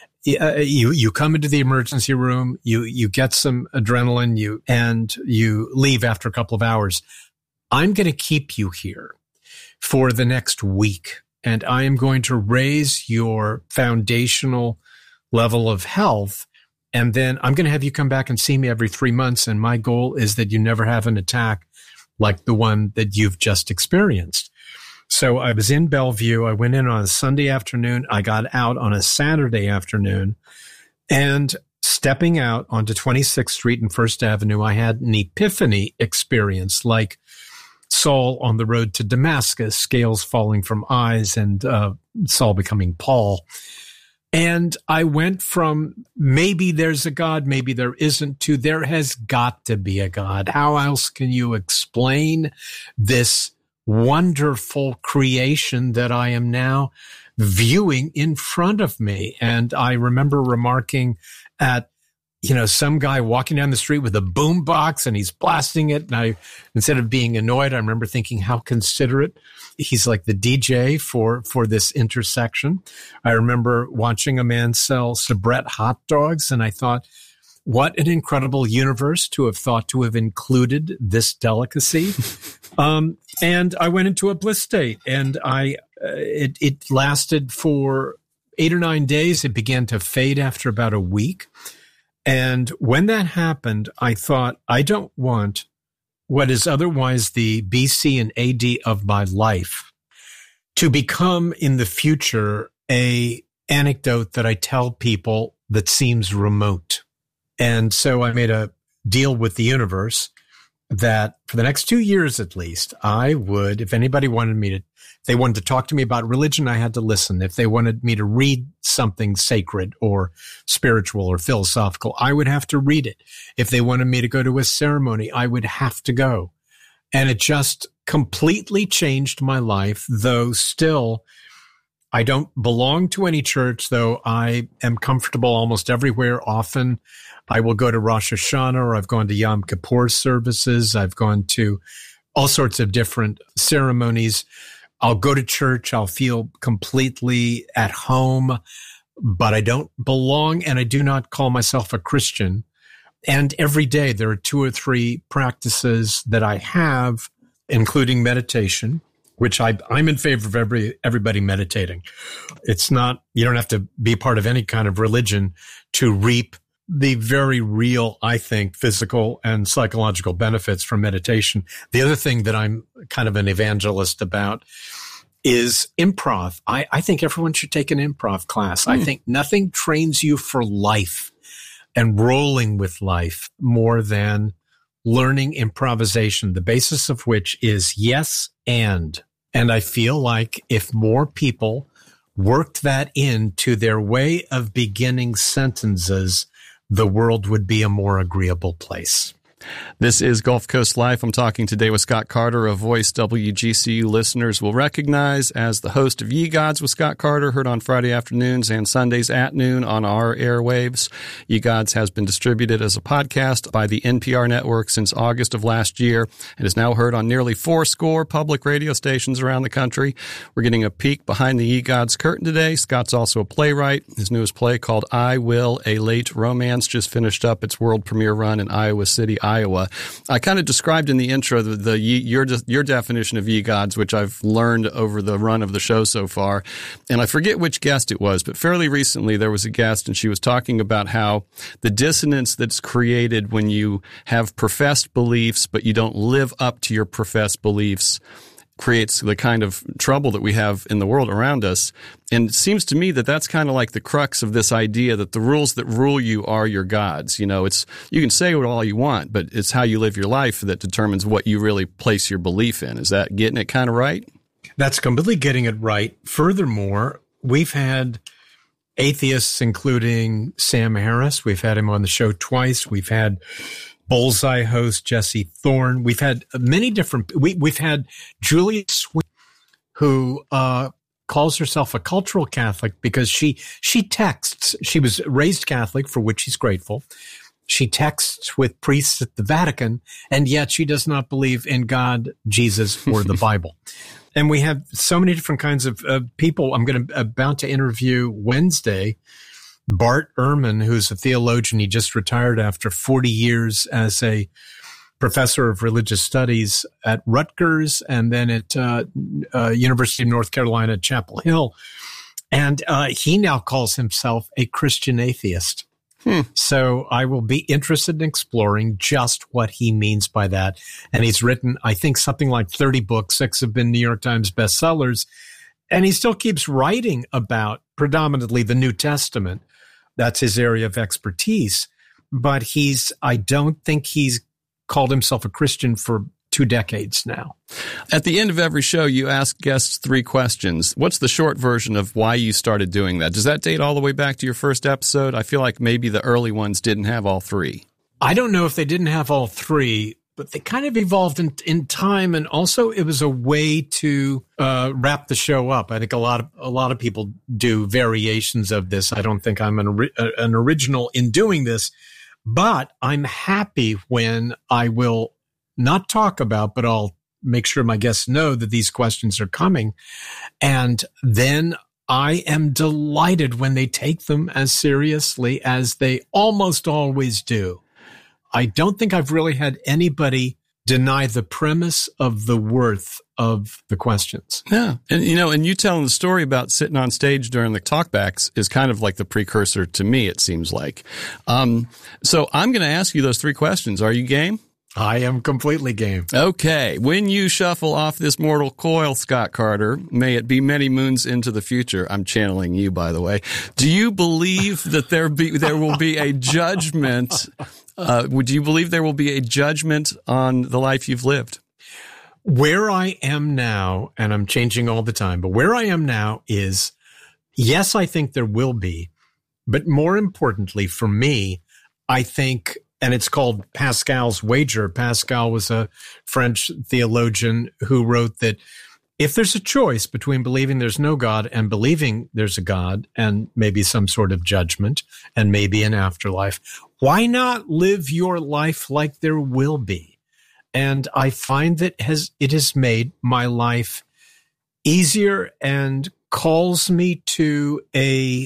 You come into the emergency room, you get some adrenaline, you leave after a couple of hours. I'm going to keep you here for the next week, and I am going to raise your foundational level of health. And then I'm going to have you come back and see me every 3 months. And my goal is that you never have an attack like the one that you've just experienced. So I was in Bellevue. I went in on a Sunday afternoon. I got out on a Saturday afternoon, and stepping out onto 26th Street and First Avenue, I had an epiphany experience, like Saul on the road to Damascus, scales falling from eyes, and Saul becoming Paul. And I went from maybe there's a God, maybe there isn't, to there has got to be a God. How else can you explain this wonderful creation that I am now viewing in front of me? And I remember remarking at, some guy walking down the street with a boom box and he's blasting it. And instead of being annoyed, I remember thinking how considerate. He's like the DJ for this intersection. I remember watching a man sell soubrette hot dogs, and I thought, what an incredible universe to have thought to have included this delicacy. And I went into a bliss state, and it lasted for 8 or 9 days. It began to fade after about a week. And when that happened, I thought, I don't want what is otherwise the BC and AD of my life to become in the future a anecdote that I tell people that seems remote. And so I made a deal with the universe that for the next 2 years at least, I would, if anybody if they wanted to talk to me about religion, I had to listen. If they wanted me to read something sacred or spiritual or philosophical, I would have to read it. If they wanted me to go to a ceremony, I would have to go. And it just completely changed my life, though still I don't belong to any church, though I am comfortable almost everywhere. Often I will go to Rosh Hashanah, or I've gone to Yom Kippur services. I've gone to all sorts of different ceremonies. I'll go to church. I'll feel completely at home, but I don't belong, and I do not call myself a Christian. And every day there are 2 or 3 practices that I have, including meditation, which I'm in favor of everybody meditating. It's not, you don't have to be part of any kind of religion to reap the very real, I think, physical and psychological benefits from meditation. The other thing that I'm kind of an evangelist about is improv. I think everyone should take an improv class. I think nothing trains you for life and rolling with life more than learning improvisation, the basis of which is yes and. And I feel like if more people worked that into their way of beginning sentences, the world would be a more agreeable place. This is Gulf Coast Life. I'm talking today with Scott Carter, a voice WGCU listeners will recognize as the host of Ye Gods with Scott Carter, heard on Friday afternoons and Sundays at noon on our airwaves. Ye Gods has been distributed as a podcast by the NPR network since August of last year and is now heard on nearly 40 public radio stations around the country. We're getting a peek behind the Ye Gods curtain today. Scott's also a playwright. His newest play, called I Will, A Late Romance, just finished up its world premiere run in Iowa City, Iowa. I kind of described in the intro your definition of Ye Gods, which I've learned over the run of the show so far. And I forget which guest it was, but fairly recently there was a guest and she was talking about how the dissonance that's created when you have professed beliefs, but you don't live up to your professed beliefs creates the kind of trouble that we have in the world around us. And it seems to me that that's kind of like the crux of this idea that the rules that rule you are your gods. You know, you can say what all you want, but it's how you live your life that determines what you really place your belief in. Is that getting it kind of right? That's completely getting it right. Furthermore, we've had atheists, including Sam Harris. We've had him on the show twice. We've had Bullseye host Jesse Thorne. We've had many different. We've had Julia Sweeney, who calls herself a cultural Catholic because she texts. She was raised Catholic, for which she's grateful. She texts with priests at the Vatican, and yet she does not believe in God, Jesus, or the Bible. And we have so many different kinds of people. I'm about to interview Wednesday Bart Ehrman, who's a theologian. He just retired after 40 years as a professor of religious studies at Rutgers and then at University of North Carolina, Chapel Hill. And he now calls himself a Christian atheist. So I will be interested in exploring just what he means by that. And he's written, I think, something like 30 books. 6 have been New York Times bestsellers. And he still keeps writing about predominantly the New Testament. That's his area of expertise. But I don't think he's called himself a Christian for 2 decades now. At the end of every show, you ask guests 3 questions. What's the short version of why you started doing that? Does that date all the way back to your first episode? I feel like maybe the early ones didn't have all 3. I don't know if they didn't have all 3, but they kind of evolved in time. And also it was a way to wrap the show up. I think a lot of people do variations of this. I don't think I'm an original in doing this, but I'm happy when I will not talk about, but I'll make sure my guests know that these questions are coming. And then I am delighted when they take them as seriously as they almost always do. I don't think I've really had anybody deny the premise of the worth of the questions. Yeah. And, and you telling the story about sitting on stage during the talkbacks is kind of like the precursor to me, it seems like. So I'm going to ask you those 3 questions. Are you game? I am completely game. Okay. When you shuffle off this mortal coil, Scott Carter, may it be many moons into the future. I'm channeling you, by the way. Do you believe that there will be a judgment? Would you believe there will be a judgment on the life you've lived? Where I am now, and I'm changing all the time, but where I am now is, yes, I think there will be, but more importantly for me, I think, and it's called Pascal's wager. Pascal was a French theologian who wrote that if there's a choice between believing there's no God and believing there's a God and maybe some sort of judgment and maybe an afterlife, why not live your life like there will be? And I find that it has made my life easier and calls me to a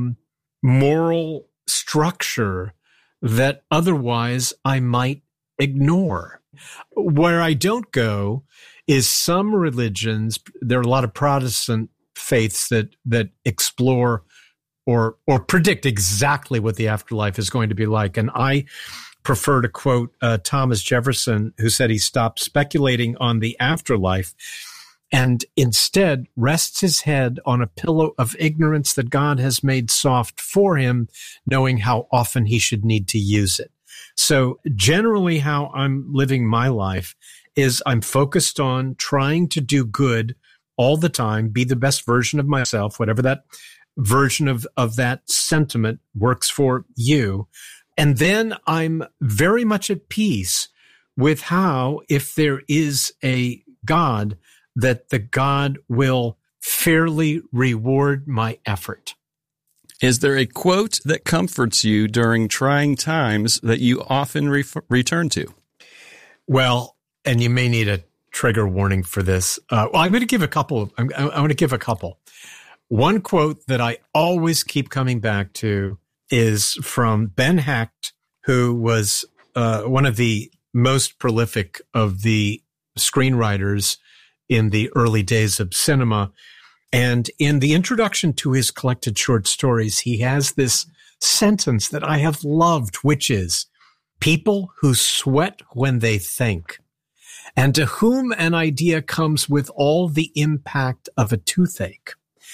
moral structure that otherwise I might ignore. Where I don't go is some religions. There are a lot of Protestant faiths that explore or predict exactly what the afterlife is going to be like. And I prefer to quote Thomas Jefferson, who said he stopped speculating on the afterlife and instead rests his head on a pillow of ignorance that God has made soft for him, knowing how often he should need to use it. So generally how I'm living my life is I'm focused on trying to do good all the time, be the best version of myself, whatever that version of that sentiment works for you. And then I'm very much at peace with how, if there is a God, that the God will fairly reward my effort. Is there a quote that comforts you during trying times that you often return to? Well, and you may need a trigger warning for this. I'm going to give a couple. I'm going to give a couple. One quote that I always keep coming back to is from Ben Hecht, who was one of the most prolific of the screenwriters in the early days of cinema. And in the introduction to his collected short stories, he has this sentence that I have loved, which is, people who sweat when they think, and to whom an idea comes with all the impact of a toothache,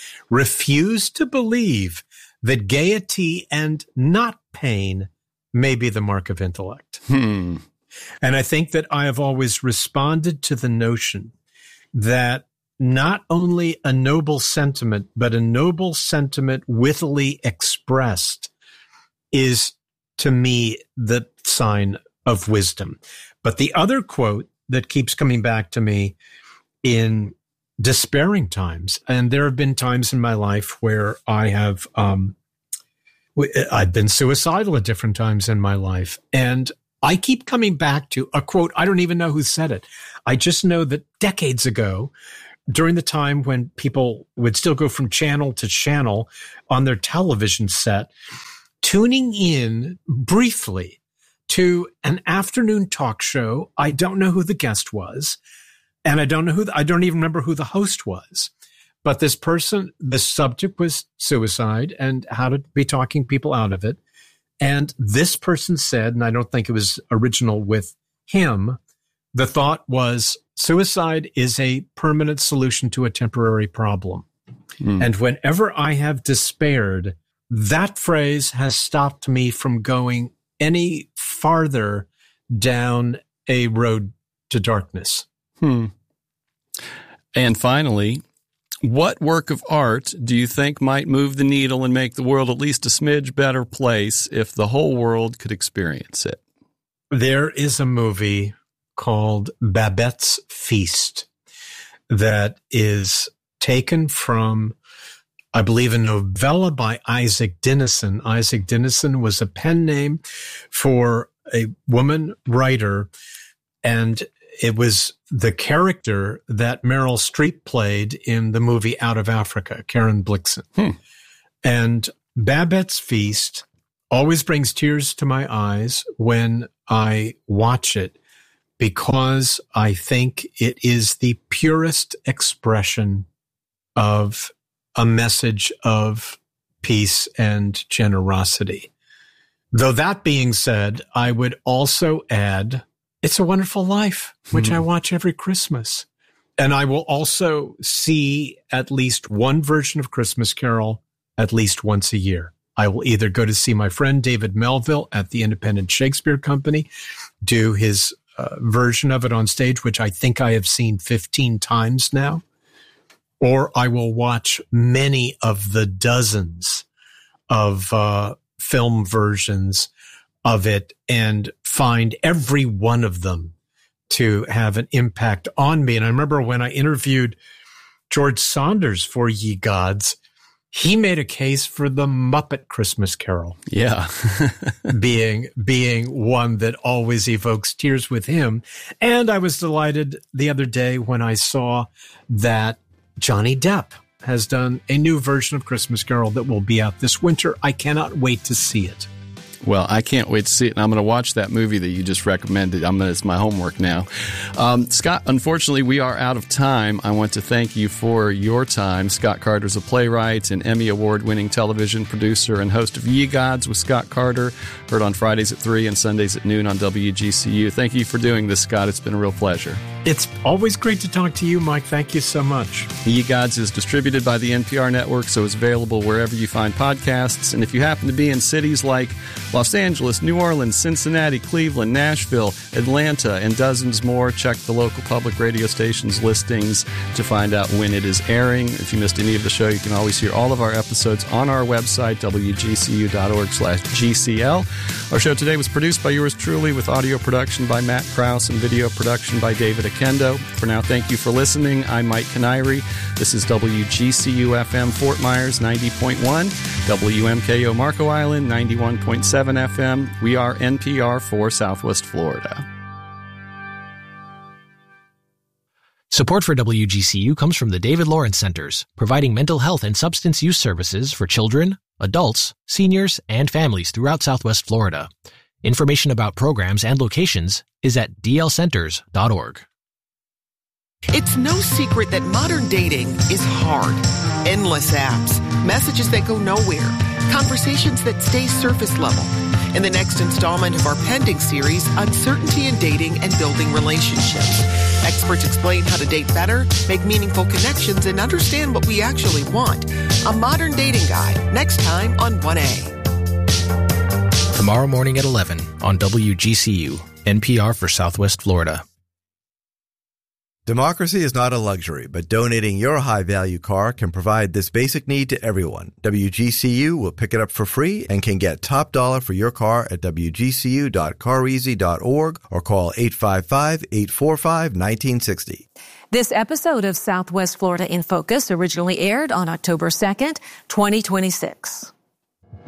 refuse to believe that gaiety and not pain may be the mark of intellect. And I think that I have always responded to the notion that not only a noble sentiment, but a noble sentiment wittily expressed is, to me, the sign of wisdom. But the other quote that keeps coming back to me in despairing times, and there have been times in my life where I have, I've been suicidal at different times in my life, and I keep coming back to a quote. I don't even know who said it. I just know that decades ago, during the time when people would still go from channel to channel on their television set, tuning in briefly to an afternoon talk show. I don't know who the guest was, and I don't even remember who the host was. But this person, the subject was suicide and how to be talking people out of it. And this person said, and I don't think it was original with him, the thought was suicide is a permanent solution to a temporary problem. And whenever I have despaired, that phrase has stopped me from going any farther down a road to darkness. And finally, what work of art do you think might move the needle and make the world at least a smidge better place if the whole world could experience it? There is a movie called Babette's Feast that is taken from, I believe, a novella by Isaac Dinesen. Isaac Dinesen was a pen name for a woman writer, and it was the character that Meryl Streep played in the movie Out of Africa, Karen Blixen. And Babette's Feast always brings tears to my eyes when I watch it, because I think it is the purest expression of a message of peace and generosity. Though that being said, I would also add It's a Wonderful Life, which I watch every Christmas. And I will also see at least one version of Christmas Carol at least once a year. I will either go to see my friend David Melville at the Independent Shakespeare Company, do his version of it on stage, which I think I have seen 15 times now, or I will watch many of the dozens of film versions of it and find every one of them to have an impact on me. And I remember when I interviewed George Saunders for Ye Gods, he made a case for the Muppet Christmas Carol. Yeah. being one that always evokes tears with him. And I was delighted the other day when I saw that Johnny Depp has done a new version of Christmas Carol that will be out this winter. I cannot wait to see it. Well, I can't wait to see it, and I'm going to watch that movie that you just recommended. It's my homework now. Scott, unfortunately, we are out of time. I want to thank you for your time. Scott Carter is a playwright and Emmy Award-winning television producer and host of Ye Gods with Scott Carter, heard on Fridays at 3 and Sundays at noon on WGCU. Thank you for doing this, Scott. It's been a real pleasure. It's always great to talk to you, Mike. Thank you so much. Ye Gods is distributed by the NPR network, so it's available wherever you find podcasts. And if you happen to be in cities like Los Angeles, New Orleans, Cincinnati, Cleveland, Nashville, Atlanta, and dozens more, check the local public radio stations listings to find out when it is airing. If you missed any of the show, you can always hear all of our episodes on our website, wgcu.org/GCL. Our show today was produced by yours truly, with audio production by Matt Krause and video production by David Akendo. For now, thank you for listening. I'm Mike Canary. This is WGCU-FM Fort Myers 90.1, WMKO Marco Island 91.7 FM. We are NPR for Southwest Florida. Support for WGCU comes from the David Lawrence Centers, providing mental health and substance use services for children, adults, seniors, and families throughout Southwest Florida. Information about programs and locations is at dlcenters.org. It's no secret that modern dating is hard. Endless apps, messages that go nowhere, conversations that stay surface level. In the next installment of our pending series, Uncertainty in Dating and Building Relationships, experts explain how to date better, make meaningful connections, and understand what we actually want. A modern dating guide, next time on 1A. Tomorrow morning at 11 on WGCU, NPR for Southwest Florida. Democracy is not a luxury, but donating your high-value car can provide this basic need to everyone. WGCU will pick it up for free and can get top dollar for your car at wgcu.careasy.org or call 855-845-1960. This episode of Southwest Florida in Focus originally aired on October 2nd, 2026.